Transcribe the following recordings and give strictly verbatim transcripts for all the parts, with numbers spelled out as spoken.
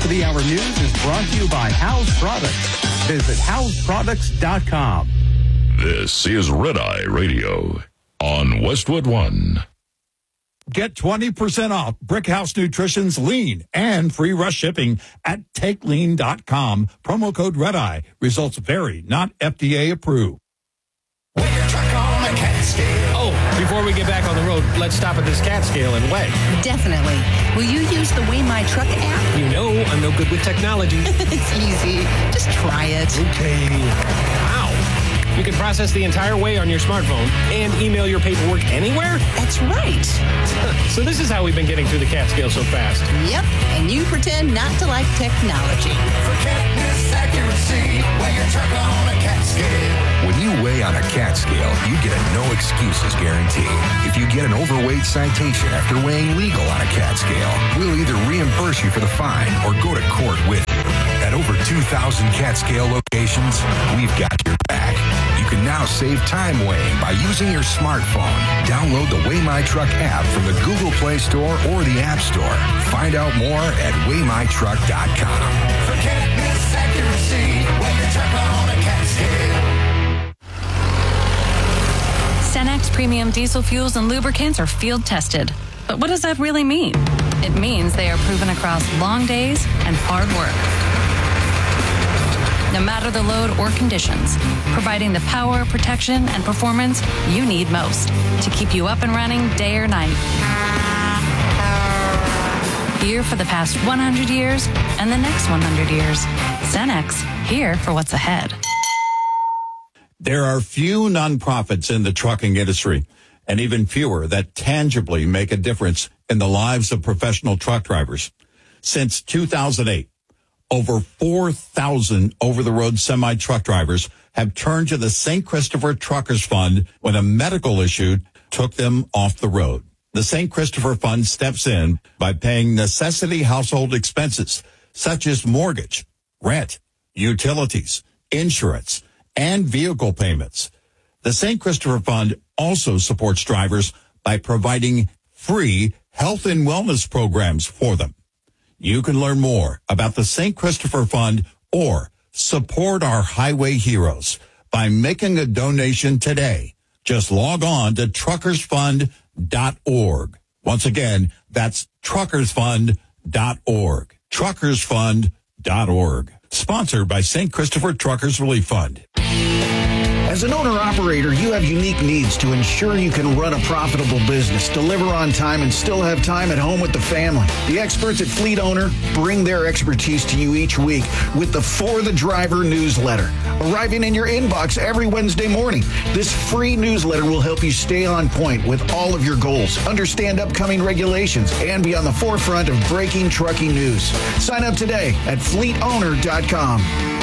Top of the Hour News is brought to you by House Products. Visit house products dot com. This is Red Eye Radio on Westwood One. Get twenty percent off Brickhouse Nutrition's Lean and free rush shipping at take lean dot com. Promo code Red Eye. Results vary, not F D A approved. Weigh your truck on a cat scale. Oh, before we get back on the road, let's stop at this cat scale and weigh. Definitely. Will you use the Weigh My Truck app? You know I'm no good with technology. It's easy. Just try it. Okay. Wow. You can process the entire weigh on your smartphone and email your paperwork anywhere? That's right. So this is how we've been getting through the cat scale so fast. Yep. And you pretend not to like technology. For catness accuracy, weigh your truck on a cat scale. When you weigh on a cat scale, you get a no excuses guarantee. If you get an overweight citation after weighing legal on a cat scale, we'll either reimburse you for the fine or go to court with you. At over two thousand cat scale locations, we've got your back. You can now save time weighing by using your smartphone. Download the Weigh My Truck app from the Google Play Store or the App Store. Find out more at weigh my truck dot com. For catness accuracy, weigh your truck on a cat scale. Cenex Premium Diesel Fuels and Lubricants are field tested. But what does that really mean? It means they are proven across long days and hard work. No matter the load or conditions, providing the power, protection, and performance you need most to keep you up and running day or night. Here for the past one hundred years and the next one hundred years. Cenex, here for what's ahead. There are few nonprofits in the trucking industry, and even fewer that tangibly make a difference in the lives of professional truck drivers. Since two thousand eight, over four thousand over-the-road semi-truck drivers have turned to the Saint Christopher Truckers Fund when a medical issue took them off the road. The Saint Christopher Fund steps in by paying necessity household expenses such as mortgage, rent, utilities, insurance, and vehicle payments. The Saint Christopher Fund also supports drivers by providing free health and wellness programs for them. You can learn more about the Saint Christopher Fund or support our highway heroes by making a donation today. Just log on to truckers fund dot org. Once again, that's truckers fund dot org. truckers fund dot org. Sponsored by Saint Christopher Truckers Relief Fund. As an owner-operator, you have unique needs to ensure you can run a profitable business, deliver on time, and still have time at home with the family. The experts at Fleet Owner bring their expertise to you each week with the For the Driver newsletter, arriving in your inbox every Wednesday morning. This free newsletter will help you stay on point with all of your goals, understand upcoming regulations, and be on the forefront of breaking trucking news. Sign up today at fleet owner dot com.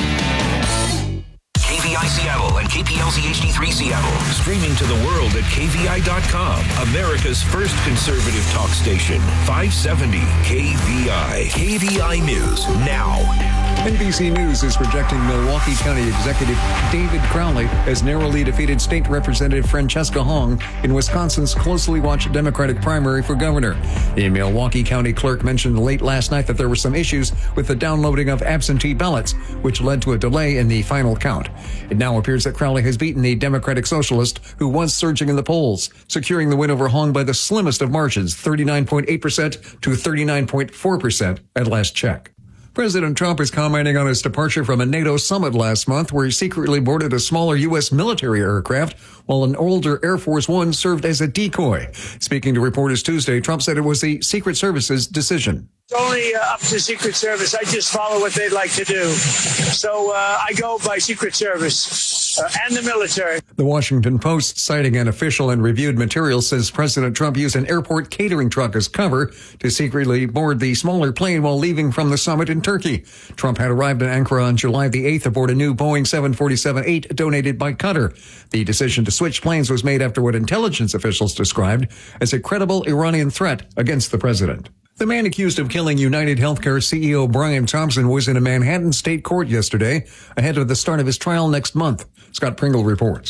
K V I Seattle and K P L Z H D three Seattle. Streaming to the world at K V I dot com. America's first conservative talk station. five seventy K V I. K V I News now. N B C News is projecting Milwaukee County Executive David Crowley has narrowly defeated State Representative Francesca Hong in Wisconsin's closely watched Democratic primary for governor. The Milwaukee County clerk mentioned late last night that there were some issues with the downloading of absentee ballots, which led to a delay in the final count. It now appears that Crowley has beaten the Democratic Socialist, who was surging in the polls, securing the win over Hong by the slimmest of margins, thirty-nine point eight percent to thirty-nine point four percent at last check. President Trump is commenting on his departure from a NATO summit last month where he secretly boarded a smaller U S military aircraft while an older Air Force One served as a decoy. Speaking to reporters Tuesday, Trump said it was the Secret Service's decision. It's only uh, up to Secret Service. I just follow what they'd like to do. So uh, I go by Secret Service uh, and the military. The Washington Post, citing an official and reviewed material, says President Trump used an airport catering truck as cover to secretly board the smaller plane while leaving from the summit in Turkey. Trump had arrived in Ankara on July the eighth aboard a new Boeing seven forty-seven eight donated by Qatar. The decision to switch planes was made after what intelligence officials described as a credible Iranian threat against the president. The man accused of killing United Healthcare C E O Brian Thompson was in a Manhattan state court yesterday ahead of the start of his trial next month. Scott Pringle reports.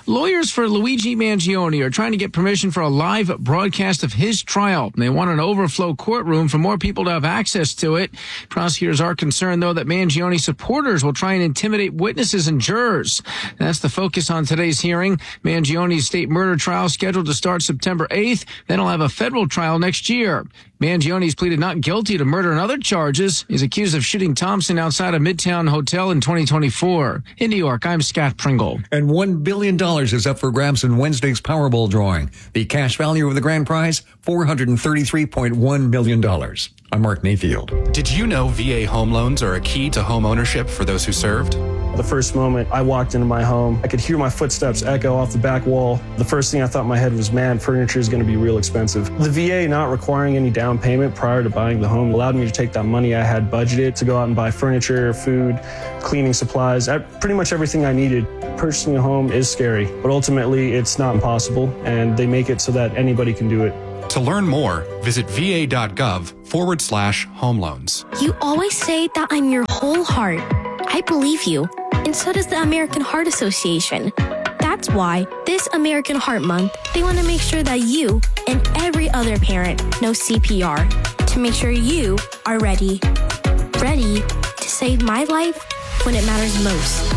Lawyers for Luigi Mangione are trying to get permission for a live broadcast of his trial. They want an overflow courtroom for more people to have access to it. Prosecutors are concerned, though, that Mangione supporters will try and intimidate witnesses and jurors. That's the focus on today's hearing. Mangione's state murder trial scheduled to start September eighth. Then he'll have a federal trial next year. Mangione's pleaded not guilty to murder and other charges. He's accused of shooting Thompson outside a Midtown hotel in twenty twenty-four. In New York, I'm Scott Pringle. And one billion dollars is up for grabs in Wednesday's Powerball drawing. The cash value of the grand prize, four hundred thirty-three point one million dollars. I'm Mark Mayfield. Did you know V A home loans are a key to home ownership for those who served? The first moment I walked into my home, I could hear my footsteps echo off the back wall. The first thing I thought in my head was, man, furniture is going to be real expensive. The V A not requiring any down payment prior to buying the home allowed me to take that money I had budgeted to go out and buy furniture, food, cleaning supplies, pretty much everything I needed. Purchasing a home is scary, but ultimately it's not impossible, and they make it so that anybody can do it. To learn more, visit va.gov forward slash home loans. You always say that I'm your whole heart. I believe you, and so does the American Heart Association. That's why this American Heart Month, they want to make sure that you and every other parent know C P R to make sure you are ready. Ready to save my life when it matters most.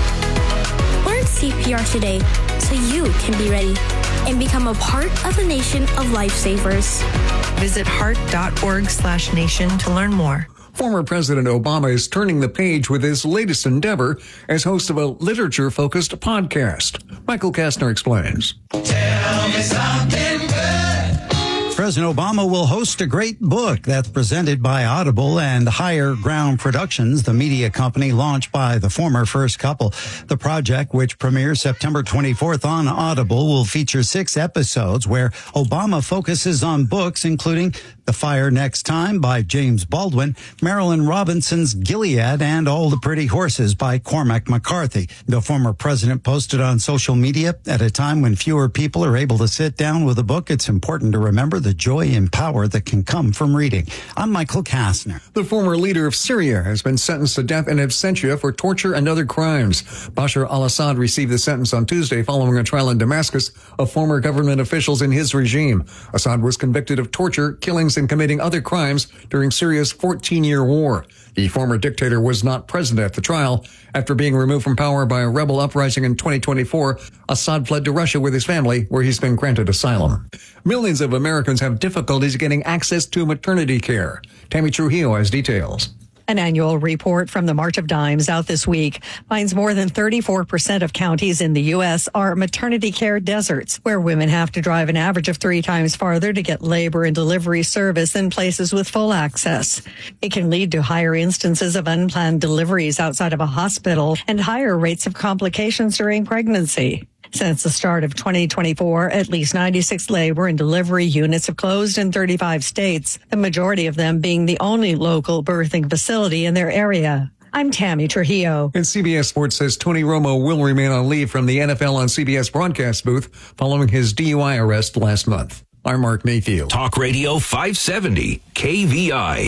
Learn C P R today so you can be ready and become a part of the nation of lifesavers. Visit heart.org slash nation to learn more. Former President Obama is turning the page with his latest endeavor as host of a literature-focused podcast. Michael Kastner explains. Tell me something good. President Obama will host a great book that's presented by Audible and Higher Ground Productions, the media company launched by the former first couple. The project, which premieres September twenty-fourth on Audible, will feature six episodes where Obama focuses on books, including The Fire Next Time by James Baldwin, Marilyn Robinson's Gilead, and All the Pretty Horses by Cormac McCarthy. The former president posted on social media, at a time when fewer people are able to sit down with a book, it's important to remember the joy and power that can come from reading. I'm Michael Kastner. The former leader of Syria has been sentenced to death in absentia for torture and other crimes. Bashar al-Assad received the sentence on Tuesday following a trial in Damascus of former government officials in his regime. Assad was convicted of torture, killings, and committing other crimes during Syria's fourteen-year war. The former dictator was not present at the trial. After being removed from power by a rebel uprising in twenty twenty-four, Assad fled to Russia with his family, where he's been granted asylum. Millions of Americans have difficulties getting access to maternity care. Tammy Trujillo has details. An annual report from the March of Dimes out this week finds more than thirty-four percent of counties in the U S are maternity care deserts, where women have to drive an average of three times farther to get labor and delivery service than places with full access. It can lead to higher instances of unplanned deliveries outside of a hospital and higher rates of complications during pregnancy. Since the start of twenty twenty-four, at least ninety-six labor and delivery units have closed in thirty-five states, the majority of them being the only local birthing facility in their area. I'm Tammy Trujillo. And C B S Sports says Tony Romo will remain on leave from the N F L on C B S broadcast booth following his D U I arrest last month. I'm Mark Mayfield. Talk Radio five seventy, K V I.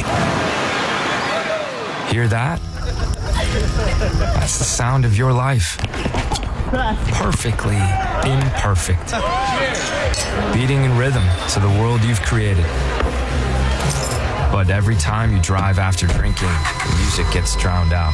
Hear that? That's the sound of your life. Perfectly imperfect. Beating in rhythm to the world you've created. But every time you drive after drinking, the music gets drowned out.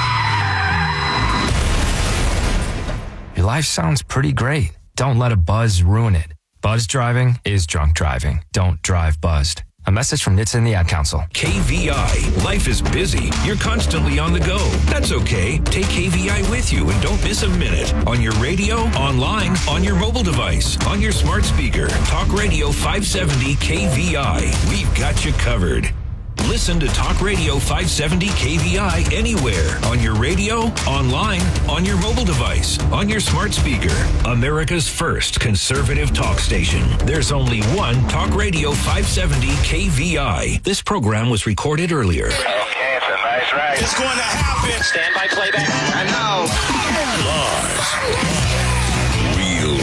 Your life sounds pretty great. Don't let a buzz ruin it. Buzz driving is drunk driving. Don't drive buzzed. A message from N H T S A and the Ad Council. K V I. Life is busy. You're constantly on the go. That's okay. Take K V I with you and don't miss a minute. On your radio, online, on your mobile device, on your smart speaker. Talk Radio five seventy K V I. We've got you covered. Listen to Talk Radio five seventy K V I anywhere. On your radio, online, on your mobile device, on your smart speaker. America's first conservative talk station. There's only one Talk Radio five seventy K V I. This program was recorded earlier. Okay, it's a nice ride. It's going to happen. Stand by playback. I know. Live. Real Red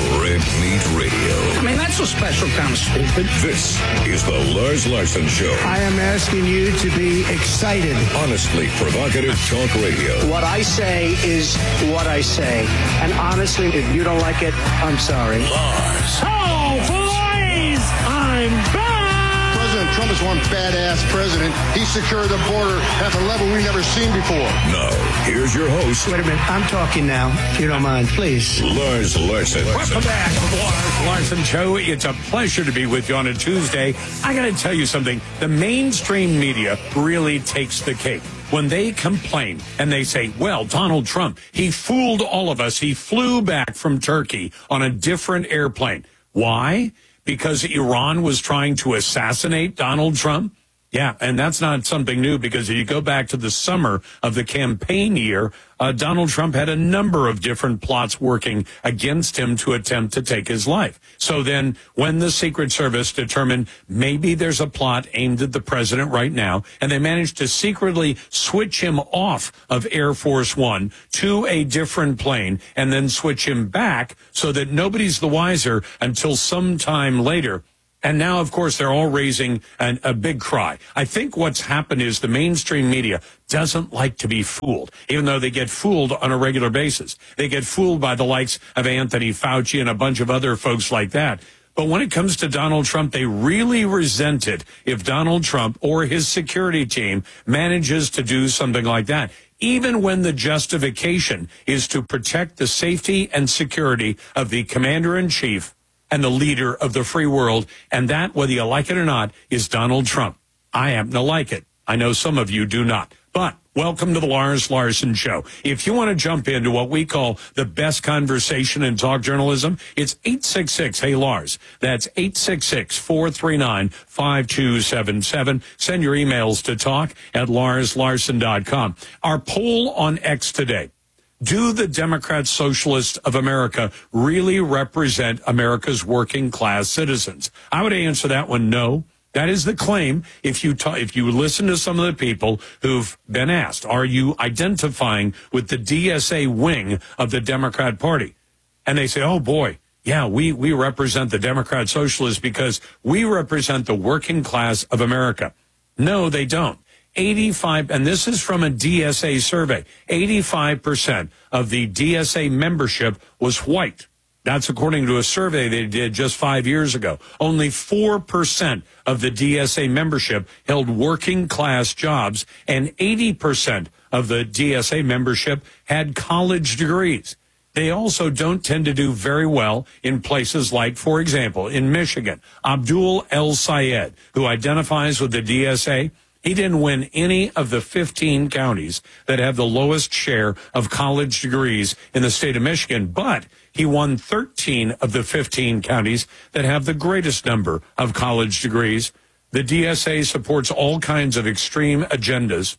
meets radio. I mean, that's a special kind of stupid. This is the Lars Larson Show. I am asking you to be excited. Honestly provocative talk radio. What I say is what I say. And honestly, if you don't like it, I'm sorry. Lars. Oh, boys! I'm back! President Trump is one badass president. He secured the border at a level we've never seen before. Now, here's your host. Wait a minute. I'm talking now, if you don't mind, please. Lars Larson. Welcome back to the Lars Larson Show. It's a pleasure to be with you on a Tuesday. I got to tell you something. The mainstream media really takes the cake. When they complain and they say, well, Donald Trump, he fooled all of us. He flew back from Turkey on a different airplane. Why? Because Iran was trying to assassinate Donald Trump? Yeah, and that's not something new, because if you go back to the summer of the campaign year, uh, Donald Trump had a number of different plots working against him to attempt to take his life. So then when the Secret Service determined maybe there's a plot aimed at the president right now, and they managed to secretly switch him off of Air Force One to a different plane and then switch him back so that nobody's the wiser until sometime later. And now, of course, they're all raising an, a big cry. I think what's happened is the mainstream media doesn't like to be fooled, even though they get fooled on a regular basis. They get fooled by the likes of Anthony Fauci and a bunch of other folks like that. But when it comes to Donald Trump, they really resent it if Donald Trump or his security team manages to do something like that, even when the justification is to protect the safety and security of the commander-in-chief and the leader of the free world. And that, whether you like it or not, is Donald Trump. I happen to like it. I know some of you do not. But welcome to the Lars Larson Show. If you want to jump into what we call the best conversation in talk journalism, it's eight six six, hey Lars. That's eight six six, four three nine, five two seven seven. Send your emails to talk at lars larson dot com. Our poll on X today. Do the Democrat Socialists of America really represent America's working class citizens? I would answer that one no. That is the claim. If you ta- if you listen to some of the people who've been asked, are you identifying with the D S A wing of the Democrat Party? And they say, oh boy, yeah, we, we represent the Democrat Socialists because we represent the working class of America. No, they don't. eighty-five, and this is from a D S A survey, eighty-five percent of the D S A membership was white. That's according to a survey they did just five years ago. Only four percent of the D S A membership held working class jobs, and eighty percent of the D S A membership had college degrees. They also don't tend to do very well in places like, for example, in Michigan, Abdul El Sayed, who identifies with the D S A. He didn't win any of the fifteen counties that have the lowest share of college degrees in the state of Michigan, but he won thirteen of the fifteen counties that have the greatest number of college degrees. The D S A supports all kinds of extreme agendas,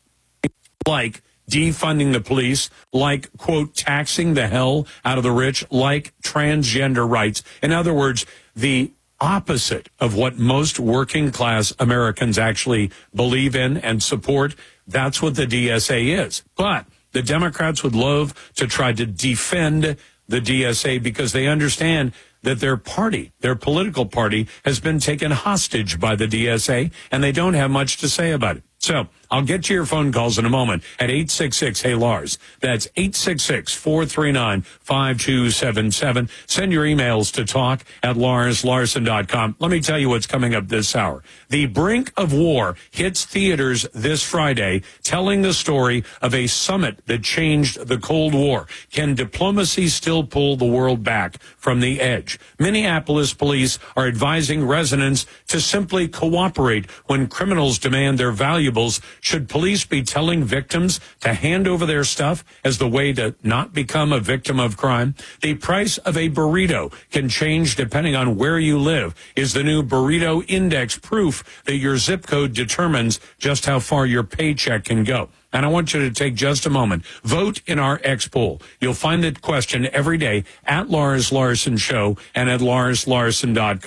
like defunding the police, like, quote, taxing the hell out of the rich, like transgender rights. In other words, the opposite of what most working class Americans actually believe in and support. That's what the D S A is. But the Democrats would love to try to defend the D S A because they understand that their party, their political party, has been taken hostage by the D S A, and they don't have much to say about it. So I'll get to your phone calls in a moment at eight six six, hey Lars. That's eight six six, four three nine, five two seven seven. Send your emails to talk at lars larson dot com. Let me tell you what's coming up this hour. The Brink of War hits theaters this Friday, telling the story of a summit that changed the Cold War. Can diplomacy still pull the world back from the edge? Minneapolis police are advising residents to simply cooperate when criminals demand their valuables. Should police be telling victims to hand over their stuff as the way to not become a victim of crime? The price of a burrito can change depending on where you live. Is the new Burrito Index proof that your zip code determines just how far your paycheck can go? And I want you to take just a moment. Vote in our X poll. You'll find the question every day at Lars Larson Show and at lars larson dot com.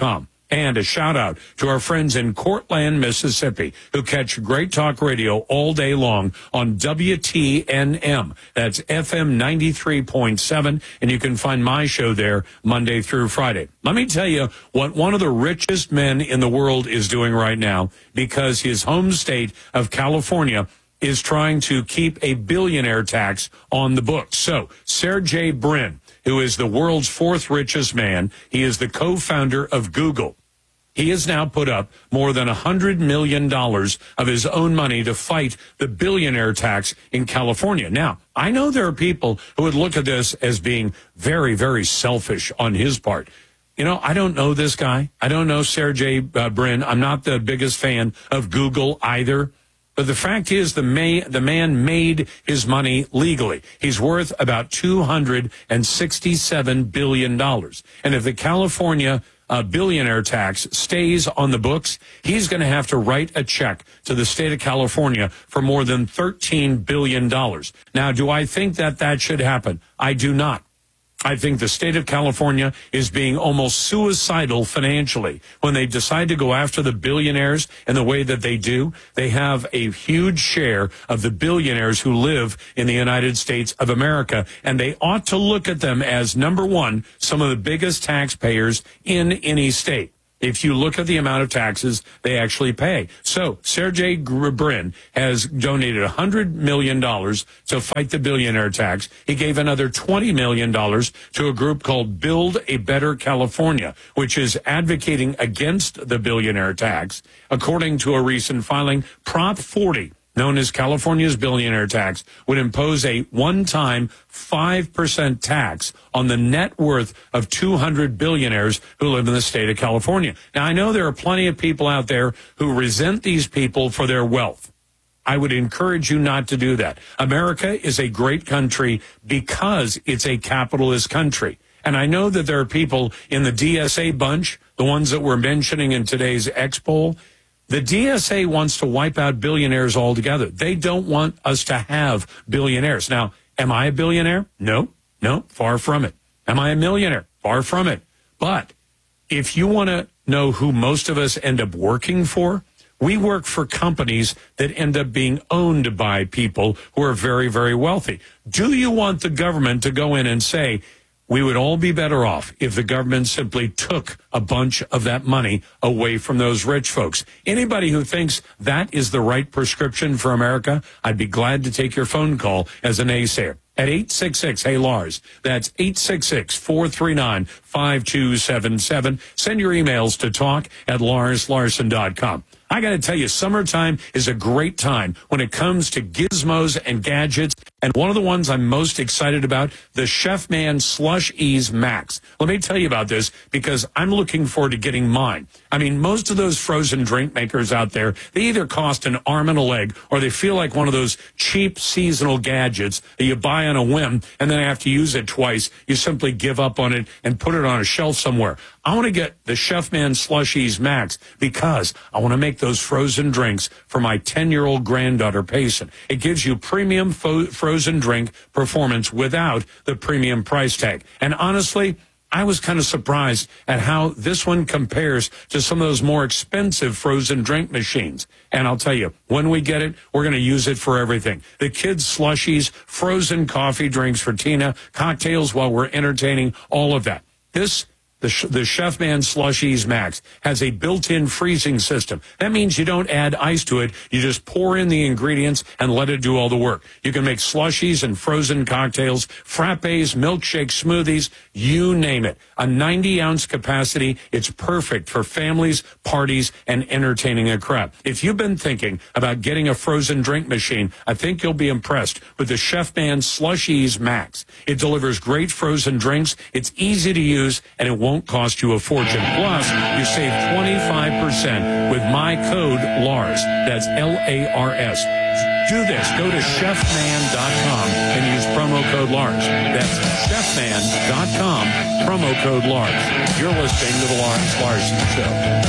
And a shout out to our friends in Cortland, Mississippi, who catch Great Talk Radio all day long on W T N M. That's F M ninety-three point seven, and you can find my show there Monday through Friday. Let me tell you what one of the richest men in the world is doing right now, because his home state of California is trying to keep a billionaire tax on the books. So, Sergey Brin, who is the world's fourth richest man, he is the co-founder of Google. He has now put up more than one hundred million dollars of his own money to fight the billionaire tax in California. Now, I know there are people who would look at this as being very, very selfish on his part. You know, I don't know this guy. I don't know Sergey uh, Brin. I'm not the biggest fan of Google either. But the fact is, the, may, the man made his money legally. He's worth about two hundred sixty-seven billion dollars. And if the California uh, billionaire tax stays on the books, he's going to have to write a check to the state of California for more than thirteen billion dollars. Now, do I think that that should happen? I do not. I think the state of California is being almost suicidal financially when they decide to go after the billionaires in the way that they do. They have a huge share of the billionaires who live in the United States of America, and they ought to look at them as, number one, some of the biggest taxpayers in any state. If you look at the amount of taxes they actually pay. So Sergey Brin has donated one hundred million dollars to fight the billionaire tax. He gave another twenty million dollars to a group called Build a Better California, which is advocating against the billionaire tax. According to a recent filing, Prop forty, known as California's billionaire tax, would impose a one-time five percent tax on the net worth of two hundred billionaires who live in the state of California. Now, I know there are plenty of people out there who resent these people for their wealth. I would encourage you not to do that. America is a great country because it's a capitalist country. And I know that there are people in the D S A bunch, the ones that we're mentioning in today's X poll. The D S A wants to wipe out billionaires altogether. They don't want us to have billionaires. Now, am I a billionaire? No, no, far from it. Am I a millionaire? Far from it. But if you want to know who most of us end up working for, we work for companies that end up being owned by people who are very, very wealthy. Do you want the government to go in and say, we would all be better off if the government simply took a bunch of that money away from those rich folks? Anybody who thinks that is the right prescription for America, I'd be glad to take your phone call as a naysayer at eight six six, hey, Lars. That's eight six six, four three nine, five two seven seven. Send your emails to talk at lars larson dot com. I got to tell you, summertime is a great time when it comes to gizmos and gadgets. And one of the ones I'm most excited about, the Chefman Slush Ease Max. Let me tell you about this because I'm looking forward to getting mine. I mean, most of those frozen drink makers out there, they either cost an arm and a leg or they feel like one of those cheap seasonal gadgets that you buy on a whim and then after you use it twice, you simply give up on it and put it on a shelf somewhere. I want to get the Chefman Slush Ease Max because I want to make those frozen drinks for my ten-year-old granddaughter, Payson. It gives you premium fo- frozen drink performance without the premium price tag. And honestly, I was kind of surprised at how this one compares to some of those more expensive frozen drink machines. And I'll tell you, when we get it, we're going to use it for everything. The kids' slushies, frozen coffee drinks for Tina, cocktails while we're entertaining, all of that. This The, the Chefman Slush Ease Max has a built-in freezing system. That means you don't add ice to it. You just pour in the ingredients and let it do all the work. You can make slushies and frozen cocktails, frappes, milkshakes, smoothies, you name it. A ninety-ounce capacity. It's perfect for families, parties, and entertaining a crowd. If you've been thinking about getting a frozen drink machine, I think you'll be impressed with the Chefman Slush Ease Max. It delivers great frozen drinks. It's easy to use, and it won't won't cost you a fortune. Plus, you save twenty-five percent with my code LARS. That's L A R S. Do this. Go to chefman dot com and use promo code LARS. That's chefman dot com, promo code LARS. You're listening to the Lawrence Larson Show.